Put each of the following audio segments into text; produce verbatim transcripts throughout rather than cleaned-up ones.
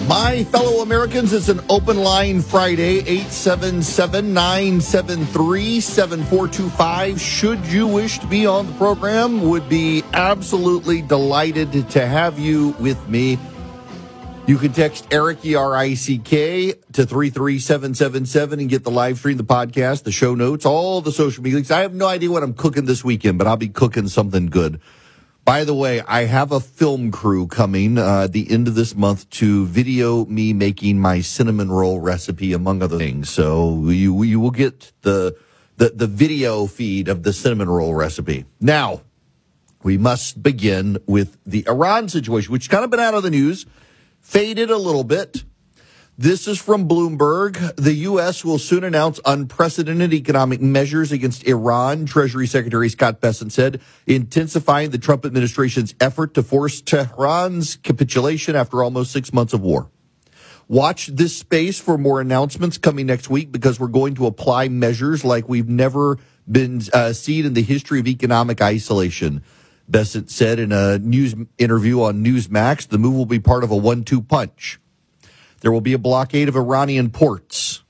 My fellow Americans, it's an open line Friday, eight seven seven, nine seven three, seven four two five. Should you wish to be on the program, would be absolutely delighted to have you with me. You can text Eric, E R I C K, to three three seven seven seven and get the live stream, the podcast, the show notes, all the social media links. I have no idea what I'm cooking this weekend, but I'll be cooking something good. By the way, I have a film crew coming uh, at the end of this month to video me making my cinnamon roll recipe, among other things. So you you will get the the, the video feed of the cinnamon roll recipe. Now, we must begin with the Iran situation, which has kind of been out of the news, faded a little bit. This is from Bloomberg. The U S will soon announce unprecedented economic measures against Iran, Treasury Secretary Scott Bessent said, intensifying the Trump administration's effort to force Tehran's capitulation after almost six months of war. Watch this space for more announcements coming next week, because we're going to apply measures like we've never been uh, seen in the history of economic isolation. Bessent said in a news interview on Newsmax, the move will be part of a one two punch. There will be a blockade of Iranian ports.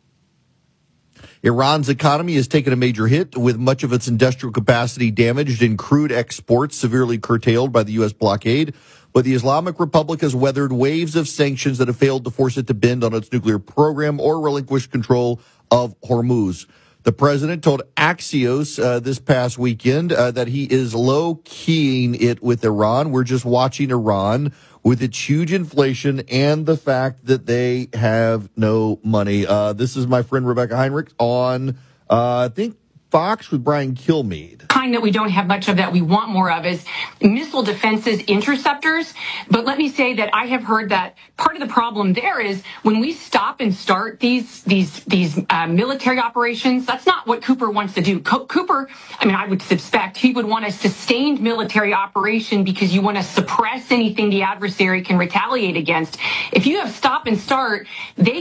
Iran's economy has taken a major hit, with much of its industrial capacity damaged and crude exports severely curtailed by the U S blockade. But the Islamic Republic has weathered waves of sanctions that have failed to force it to bend on its nuclear program or relinquish control of Hormuz. The president told Axios uh, this past weekend uh, that he is low-keying it with Iran. We're just watching Iran with its huge inflation and the fact that they have no money. Uh, this is my friend Rebecca Heinrich on, uh, I think, Fox with Brian Kilmeade. Kind that we don't have much of that we want more of is missile defenses, interceptors. But let me say that I have heard that part of the problem there is when we stop and start these these these uh, military operations, that's not what Cooper wants to do. Co- Cooper, I mean, I would suspect he would want a sustained military operation because you want to suppress anything the adversary can retaliate against. If you have stop and start, they